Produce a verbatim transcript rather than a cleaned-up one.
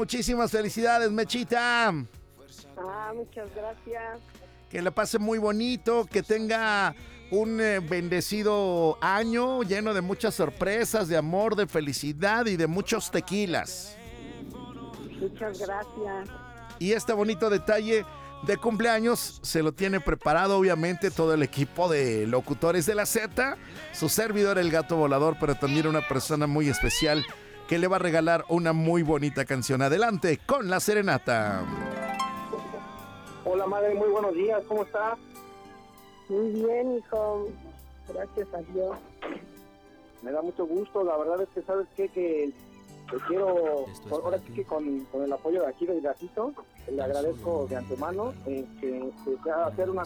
muchísimas felicidades, Mechita. Ah, muchas gracias. Que la pase muy bonito, que tenga un eh, bendecido año lleno de muchas sorpresas, de amor, de felicidad y de muchos tequilas. Muchas gracias. Y este bonito detalle de cumpleaños se lo tiene preparado obviamente todo el equipo de locutores de la Z, su servidor el Gato Volador, pero también una persona muy especial que le va a regalar una muy bonita canción. Adelante con la serenata. Hola madre, muy buenos días, ¿cómo está? Muy bien, hijo. Gracias a Dios. Me da mucho gusto, la verdad es que sabes qué, que te quiero, ahora sí que con, con el apoyo de aquí del gatito, le agradezco de antemano eh, que, que sea hacer una